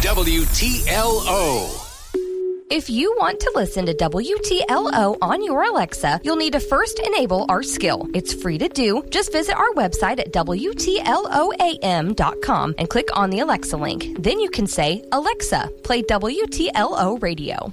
WTLO. If you want to listen to WTLO on your Alexa, you'll need to first enable our skill. It's free to do. Just visit our website at WTLOAM.com and click on the Alexa link. Then you can say, Alexa, play WTLO radio.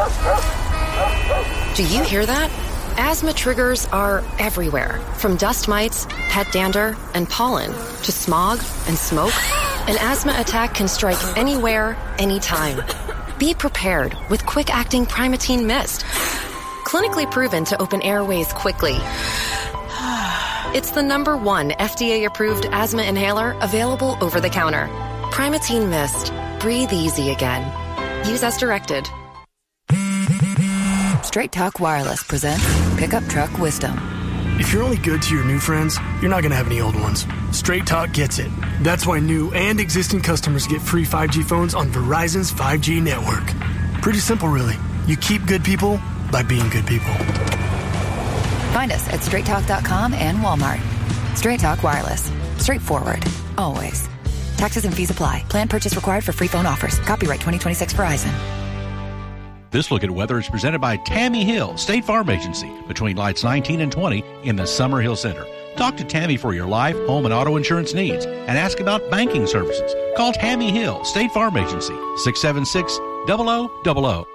Do you hear that? Asthma triggers are everywhere, from dust mites, pet dander, and pollen, to smog and smoke. An asthma attack can strike anywhere, anytime. Be prepared with quick-acting Primatene Mist. Clinically proven to open airways quickly. It's the #1 FDA-approved asthma inhaler available over the counter. Primatene Mist. Breathe easy again. Use as directed. Straight Talk Wireless presents Pickup Truck Wisdom. If you're only good to your new friends, you're not going to have any old ones. Straight Talk gets it. That's why new and existing customers get free 5G phones on Verizon's 5G network. Pretty simple, really. You keep good people by being good people. Find us at straighttalk.com and Walmart. Straight Talk Wireless. Straightforward. Always. Taxes and fees apply. Plan purchase required for free phone offers. Copyright 2026 Verizon. This look at weather is presented by Tammy Hill, State Farm Agency, between lights 19 and 20 in the Summerhill Center. Talk to Tammy for your life, home, and auto insurance needs and ask about banking services. Call Tammy Hill, State Farm Agency, 676-0000.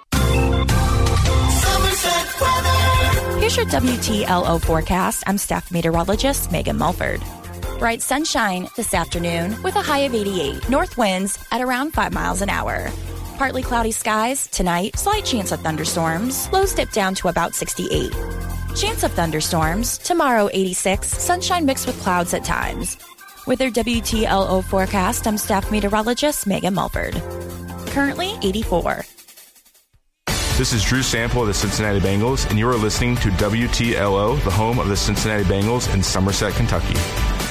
Here's your WTLO forecast. I'm staff meteorologist Megan Mulford. Bright sunshine this afternoon with a high of 88. North winds at around 5 miles an hour. Partly cloudy skies tonight, slight chance of thunderstorms. Lows dip down to about 68. Chance of thunderstorms tomorrow 86. Sunshine mixed with clouds at times. With their WTLO forecast, I'm staff meteorologist Megan Mulford. Currently 84. This is Drew Sample of the Cincinnati Bengals, and you are listening to WTLO, the home of the Cincinnati Bengals in Somerset, Kentucky.